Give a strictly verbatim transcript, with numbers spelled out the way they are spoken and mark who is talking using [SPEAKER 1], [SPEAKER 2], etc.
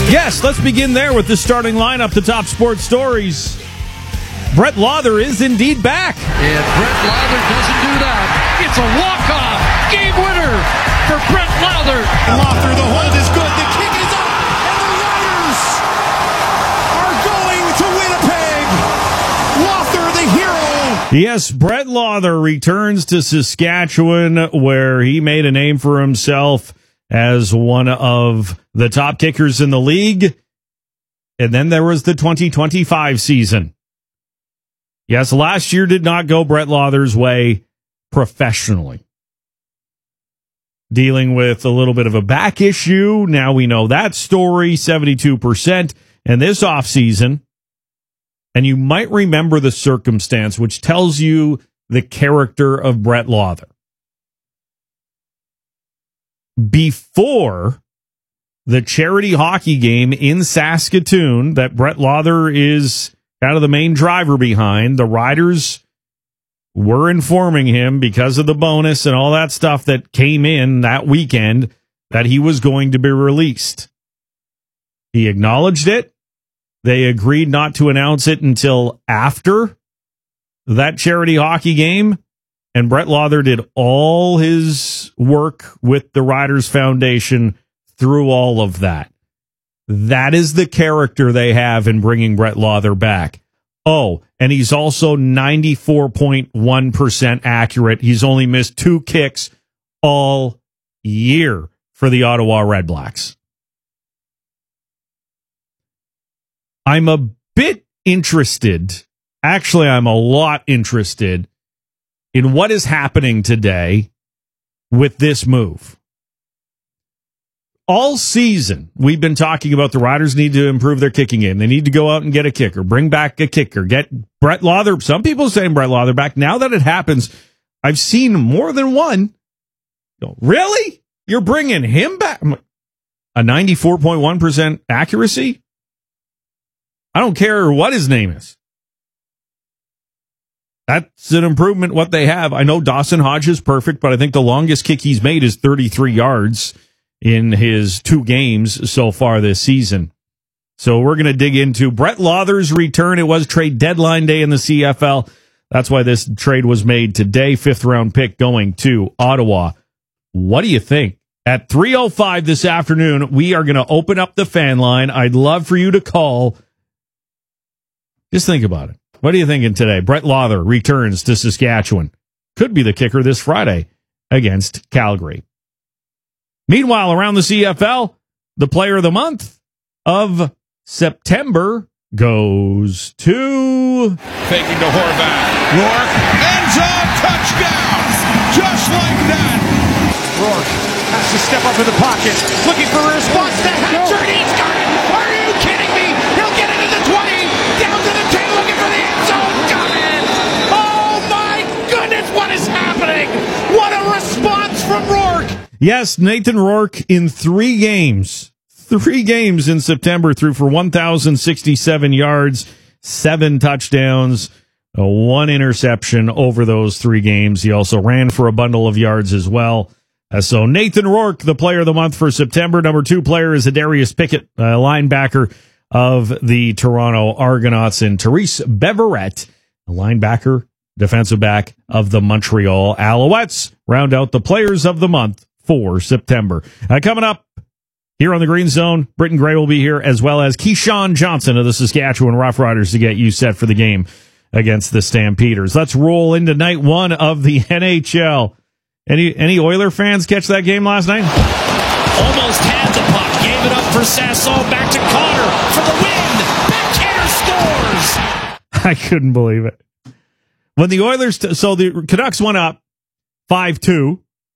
[SPEAKER 1] Yes, let's begin there with the starting lineup, the top sports stories. Brett Lauther is indeed back.
[SPEAKER 2] If Brett Lauther doesn't do that, it's a walk-off game winner for Brett Lauther.
[SPEAKER 3] Lauther, the hold is good. The kick is up, and the Riders are going to Winnipeg. Lauther, the hero.
[SPEAKER 1] Yes, Brett Lauther returns to Saskatchewan, where he made a name for himself as one of the top kickers in the league. And then there was the twenty twenty-five season. Yes, last year did not go Brett Lauther's way professionally. Dealing with a little bit of a back issue. Now we know that story, seventy-two percent. And this offseason, and you might remember the circumstance, which tells you the character of Brett Lauther. Before the charity hockey game in Saskatoon that Brett Lauther is kind of the main driver behind, the Riders were informing him because of the bonus and all that stuff that came in that weekend that he was going to be released. He acknowledged it. They agreed not to announce it until after that charity hockey game. And Brett Lauther did all his work with the Riders Foundation through all of that. That is the character they have in bringing Brett Lauther back. Oh, and he's also ninety-four point one percent accurate. He's only missed two kicks all year for the Ottawa Redblacks. I'm a bit interested. Actually, I'm a lot interested in what is happening today with this move. All season, we've been talking about the Riders need to improve their kicking game. They need to go out and get a kicker, bring back a kicker, get Brett Lauther. Some people saying Brett Lauther back. Now that it happens, I've seen more than one. Really? You're bringing him back? A ninety-four point one percent accuracy? I don't care what his name is. That's an improvement, what they have. I know Dawson Hodge is perfect, but I think the longest kick he's made is thirty-three yards in his two games so far this season. So we're going to dig into Brett Lauther's return. It was trade deadline day in the C F L. That's why this trade was made today. Fifth round pick going to Ottawa. What do you think? At three oh five this afternoon, we are going to open up the fan line. I'd love for you to call. Just think about it. What are you thinking today? Brett Lauther returns to Saskatchewan. Could be the kicker this Friday against Calgary. Meanwhile, around the C F L, the player of the month of September goes to...
[SPEAKER 3] Faking to Horvat. Rourke. End zone touchdown. Just like that. Rourke has to step up in the pocket. Looking for a response. The Hatcher. He's got it. Are you kidding me? He'll get into the twenty. Down to the ten. Looking for the end zone. Got it. Oh, my goodness. What is happening? What a response from Rourke.
[SPEAKER 1] Yes, Nathan Rourke in three games, three games in September threw for one thousand sixty-seven yards, seven touchdowns, one interception over those three games. He also ran for a bundle of yards as well. Uh, so Nathan Rourke, the player of the month for September. Number two player is Adarius Pickett, uh, linebacker of the Toronto Argonauts, and Therese Beverette, a linebacker, defensive back of the Montreal Alouettes, round out the players of the month for September. Uh, coming up here on the Green Zone, Britton Gray will be here, as well as Keyshawn Johnson of the Saskatchewan Roughriders to get you set for the game against the Stampeders. Let's roll into night one of the N H L. Any any Oiler fans catch that game last night?
[SPEAKER 2] Almost had the puck. Gave it up for Sasson. Back to Connor for the win. Backhand scores.
[SPEAKER 1] I couldn't believe it. When the Oilers, t- so the Canucks went up five two.